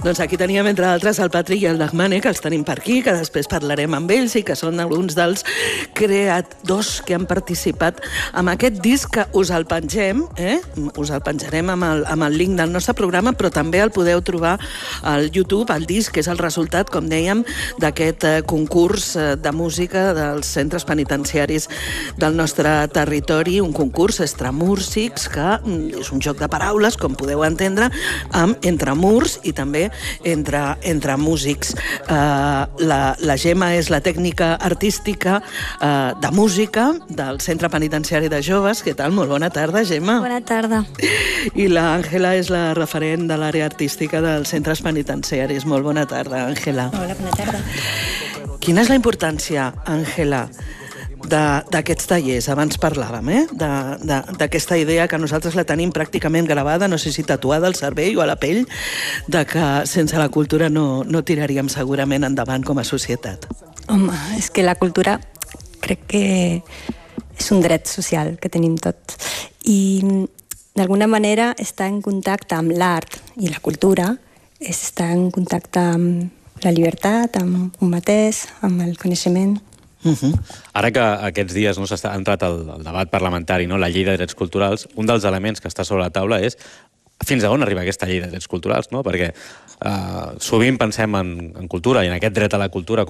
Doncs aquí teníem, entre altres, el Patrick i el Dagmane, que els tenim per aquí, que després parlarem amb ells i que són alguns dels creadors que han participat en aquest disc, que us el pengem, us el penjarem amb el link del nostre programa, però també el podeu trobar al YouTube, el disc, que és el resultat, com dèiem, d'aquest concurs de música dels centres penitenciaris del nostre territori, un concurs extramúrsics, que és un joc de paraules, com podeu entendre, entre murs i també entre músics. La Gemma és la tècnica artística de música del Centre Penitenciari de Joves. Què tal? Molt bona tarda, Gemma. Bona tarda. I l'Àngela és la referent de l'àrea artística dels centres penitenciaris. Molt bona tarda, Àngela. Hola, bona tarda. Quina és la importància, Àngela, d'aquests tallers? Abans parlàvem, d'aquesta idea que nosaltres la tenim pràcticament gravada, no sé si tatuada al cervell o a la pell, de que sense la cultura no tiraríem segurament endavant com a societat. Home, és que la cultura crec que és un dret social que tenim tots. I d'alguna manera estar en contacte amb l'art i la cultura és estar en contacte amb la llibertat, amb un mateix, amb el coneixement. Ara que aquests dies s'ha entrat el debat parlamentari, la llei de drets culturals, un dels elements que està sobre la taula és fins a on arriba aquesta llei de drets culturals, perquè sovint pensem en cultura i en aquest dret a la cultura